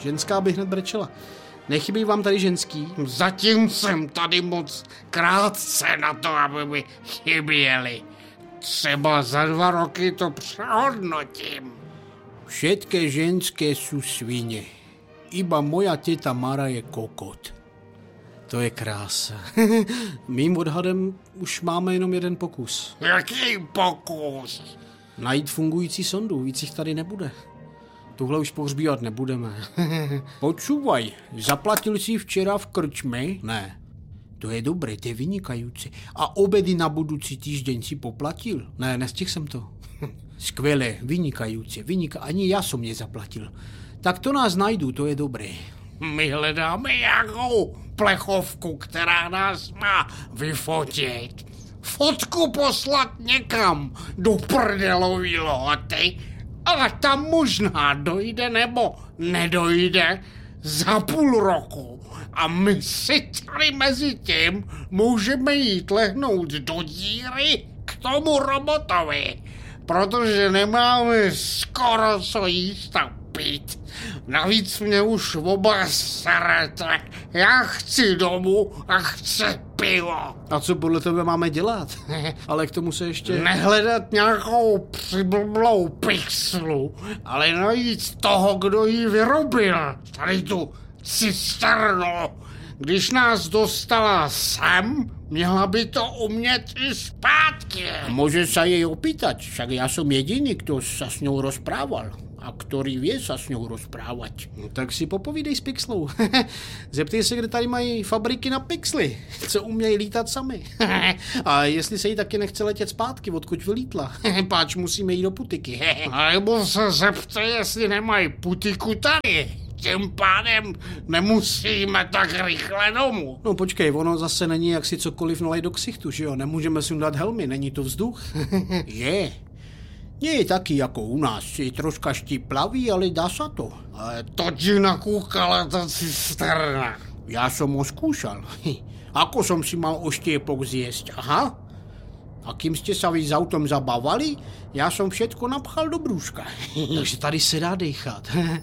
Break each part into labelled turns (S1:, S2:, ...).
S1: ženská by hned brečela. Nechybí vám tady ženský?
S2: Zatím jsem tady moc krátce na to, aby mi chyběli. Třeba za 2 roky to přehodnotím.
S3: Všetké ženské sú svine. Iba moja teta Mara je kokot.
S1: To je krása. Mým odhadem už máme jenom jeden pokus.
S2: Jaký pokus?
S1: Najít fungující sondu, víc jich tady nebude. Tuhle už pohřbívat nebudeme.
S3: Počúvaj, zaplatil si včera v krčme?
S1: Ne.
S3: To je dobré, to je vynikající. A obedy na budoucí týždeň si poplatil?
S1: Ne, nestihl jsem to.
S3: Skvělé, vynikající, ani já jsem nezaplatil. Tak to nás najdu, to je dobré.
S2: My hledáme nějakou plechovku, která nás má vyfotit. Fotku poslat někam do prdelový lohoty, ale tam možná dojde nebo nedojde za 0,5 roku. A my si tady mezi tím můžeme jít lehnout do díry k tomu robotovi, protože nemáme skoro co jíst a pít. Navíc mě už oba serete. Já chci domů a chci pivo.
S1: A co podle tebe máme dělat? Ale k tomu se ještě...
S2: Nehledat nějakou přiblblou pixlu, ale najít toho, kdo ji vyrobil. Tady tu cisternu. Když nás dostala sem, měla by to umět i zpátky.
S3: Může se jej opýtať, však já jsem jediný, kdo se s ňou rozprával. A který vie sa s ňou rozprávať.
S1: No, tak si popovídej s pixlou. Zeptej se, kde tady mají fabriky na pixly, co umějí lítat sami. A jestli se jí taky nechce letět zpátky, odkud vylítla. Páč musíme jít do putiky.
S2: A nebo se zeptej, jestli nemají putiku tady. Tím pádem nemusíme tak rychle domů.
S1: No počkej, ono zase není jak si cokoliv nalej do ksichtu, že jo? Nemůžeme si dát helmy, není to vzduch.
S3: Je. Nie je taký jako u nás, je troška štiplavý, ale dá sa to.
S2: Ale to ti nakúkala ta cisterna.
S3: Ja som ho skúšal. Ako som si mal oštiepok zjesť, aha? A kým ste sa vy s autom zabávali, ja som všetko napchal do brúška.
S1: Takže tady se dá dechat.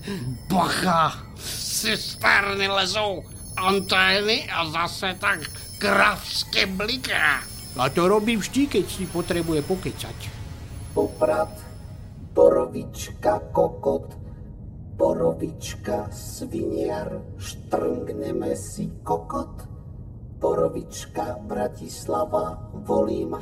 S2: Bacha, z cisterny lezou antény a zase tak grafsky bliká.
S3: A to robí vždy, keď si potrebuje pokecať.
S4: Poprad, borovička, kokot, borovička, sviniar, štrngneme si kokot. Borovička, Bratislava, volím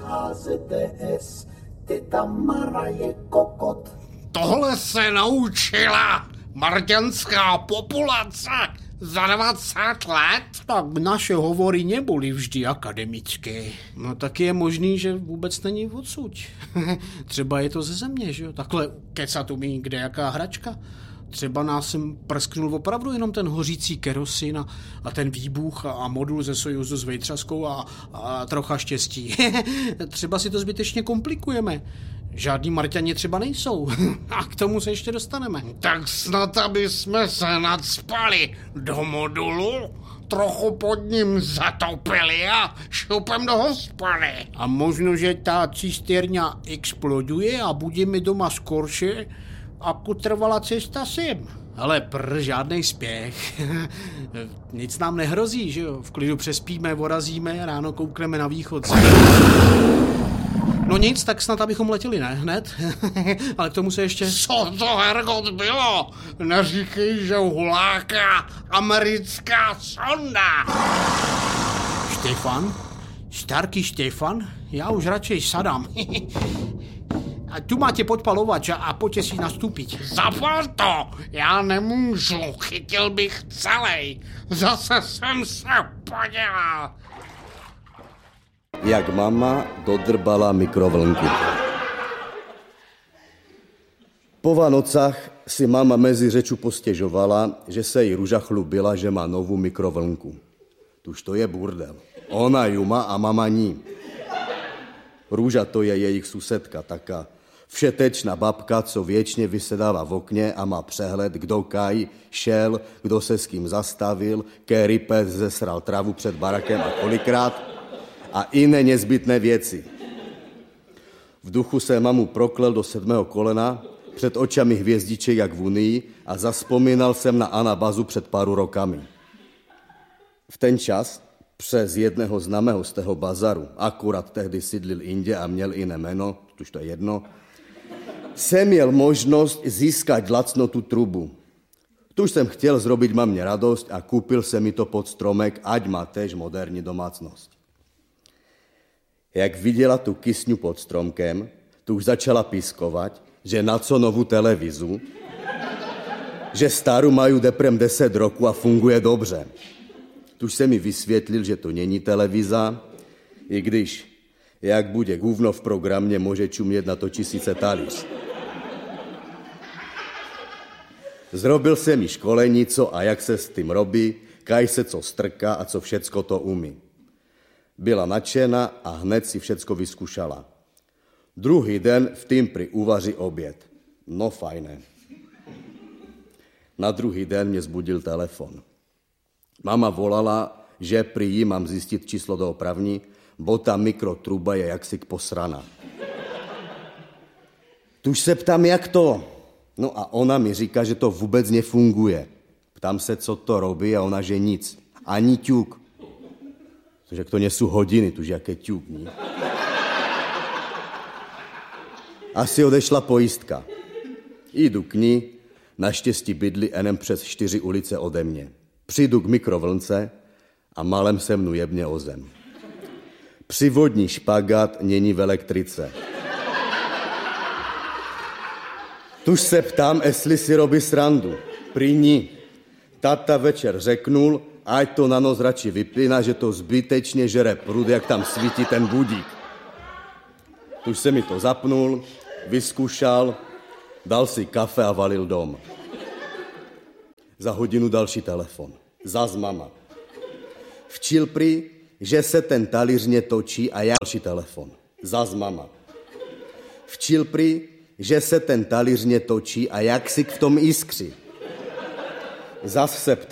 S4: HZDS, teta Mara je kokot.
S2: Tohle se naučila marťanská populace za 20 let?
S3: Tak naše hovory neboli vždy akademické.
S1: No tak je možný, že vůbec není odsud. Třeba je to ze země, že jo? Takhle kecat umí kdejaká hračka. Třeba nás sem prsknul opravdu jenom ten hořící kerosin a ten výbuch a modul ze Sojuzu s vejtřaskou a trocha štěstí. Třeba si to zbytečně komplikujeme. Žádný Marťani třeba nejsou. A k tomu se ještě dostaneme.
S2: Tak snad, aby jsme se nadspali do modulu, trochu pod ním zatopili a šupem do hospody.
S3: A možno, že tá cisterňa exploduje a budeme doma skoršie, ako trvala cesta sem.
S1: Ale žádnej spěch. Nic nám nehrozí, že jo? V klidu přespíme, vorazíme, ráno koukneme na východ. No nic, tak snad abychom letěli, ne? Hned? Ale k tomu se ještě...
S2: Co to, hergot, bylo? Neříkej, že huláka americká sonda.
S3: Štefan? Starký Štefan? Já už radšej sadám. A tu máte podpalovač a pojďte si nastúpiť.
S2: Zapal to, já nemůžu, chytil bych celej. Zase jsem se podělal.
S5: Jak mama dodrbala mikrovlnku. Po Vanocach si mama mezi řeču postěžovala, že se jí Ruža chlubila, že má novou mikrovlnku. Tuž to je burdel. Ona ju má a mama ní. Rúža to je jejich susedka, taká všetečná babka, co věčně vysedává v okně a má přehled, kdo kaj šel, kdo se s kým zastavil, který pes zesral travu před barakem a kolikrát a jiné nezbytné věci. V duchu se mamu proklel do 7. kolena, Před očami hvězdiček jak v Unii a zaspomínal jsem na Anabazu před pár rokami. V ten čas přes jedného známého z toho bazaru, akurát tehdy sídlil Indě a měl jiné jméno, už to je jedno, jsem měl možnost získat lacno tu trubu. Tu jsem chtěl zrobiť mamě radost a koupil jsem mi to pod stromek, ať má též moderní domácnost. Jak viděla tu kysňu pod stromkem, tu už začala pískovat, že na co novou televizu, že starou mají deprem 10 roků a funguje dobře. Tuž se mi vysvětlil, že to není televiza, i když, jak bude gůvno v programě, může čumět na to 1000 talíř. Zrobil jsem mi školení, co a jak se s tím robí, kaj se co strká a co všecko to umí. Byla nadšená a hned si všecko vyzkušala. Druhý den v tým pri uvaří oběd. No fajné. Na druhý den mě zbudil telefon. Mama volala, že pri jí mám zjistit číslo do opravní, bo ta mikrotruba je jaksi posrana. Tuž se ptám, jak to? No a ona mi říká, že to vůbec nefunguje. Ptám se, co to robí a ona, že nic. Ani ťuk. Že to nesú hodiny, tuž jaké ťuk, ní? Asi odešla pojistka. Jdu k ní, naštěstí bydlí enem přes 4 ulice ode mě. Přijdu k mikrovlnce a malem se mnu jebně o zem. Přivodní špagát není v elektrice. Tuž se ptám, jestli si robí srandu. Pri ní. Tata večer řeknul, ať to na noc radši vypína, že to zbytečně žere prud, jak tam svítí ten budík. Tuž se mi to zapnul, vyzkušal, dal si kafe a valil dom. Za hodinu další telefon. Zas mama. Včil prý, že se ten talíř netočí a já další telefon. Zas mama. Včil prý, že se ten talíř netočí a jak si v tom iskří. Zas se ptá,